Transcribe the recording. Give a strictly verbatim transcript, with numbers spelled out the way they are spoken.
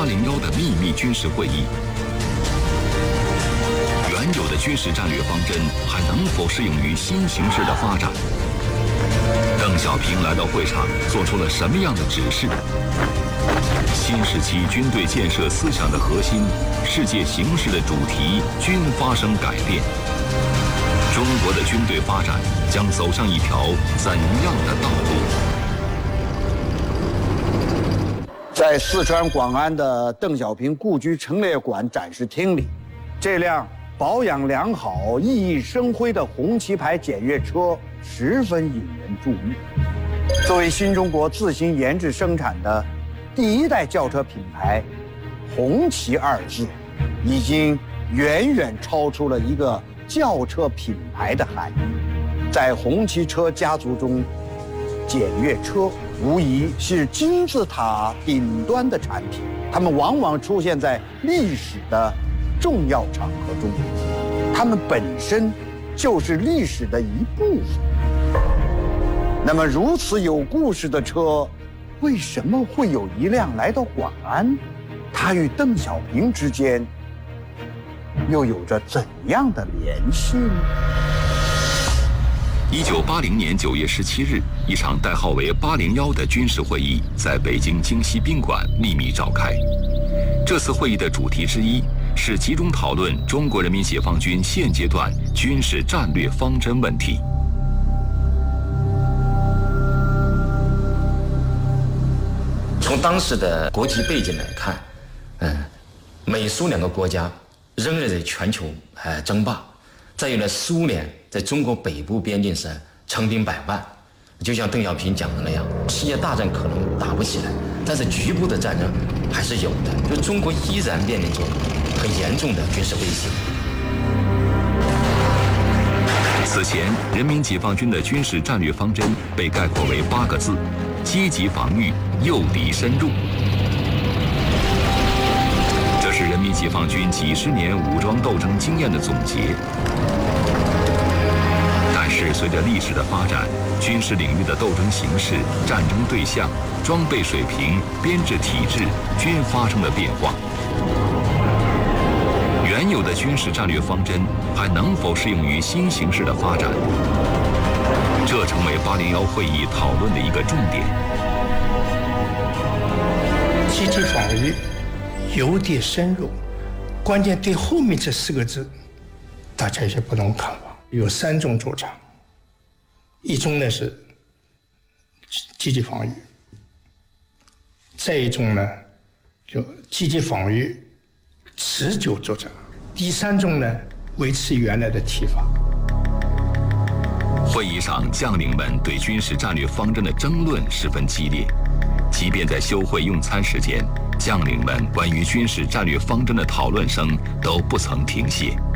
八零幺的秘密军事会议。原有的军事战略方针还能否适应于新形势的发展？邓小平来到会场，做出了什么样的指示？新时期军队建设思想的核心，世界形势的主题均发生改变。中国的军队发展将走上一条怎样的道路？ 在四川广安的邓小平故居陈列馆展示厅里，这辆保养良好、熠熠生辉的红旗牌检阅车十分引人注目。作为新中国自行研制生产的第一代轿车品牌，红旗二字已经远远超出了一个轿车品牌的含义。在红旗车家族中，检阅车无疑是金字塔顶端的产品，它们往往出现在历史的重要场合中，它们本身就是历史的一部分。那么如此有故事的车，为什么会有一辆来到广安？它与邓小平之间又有着怎样的联系呢？ 一九八零年九月十七日，一场代号为“八零幺”的军事会议在北京京西宾馆秘密召开。这次会议的主题之一是集中讨论中国人民解放军现阶段军事战略方针问题。 从当时的国际背景来看，嗯，美苏两个国家仍然在全球呃争霸。再有呢，苏联在中国北部边境上成兵百万，就像邓小平讲的那样，世界大战可能打不起来，但是局部的战争还是有的，就中国依然面临着很严重的军事威胁。 此前，人民解放军的军事战略方针被概括为八个字：积极防御，诱敌深入。这是人民解放军几十年武装斗争经验的总结。但是，随着历史的发展，军事领域的斗争形势、战争对象、装备水平、编制体制均发生了变化。原有的军事战略方针还能否适应于新形势的发展？这成为八零幺会议讨论的一个重点。 积极防御，诱敌深入，关键对后面这四个字，大家有些不同看法。有三种主张，一种呢是积极防御，再一种呢就积极防御持久作战，第三种呢维持原来的提法。 会议上，将领们对军事战略方针的争论十分激烈，即便在休会用餐时间，将领们关于军事战略方针的讨论声都不曾停歇。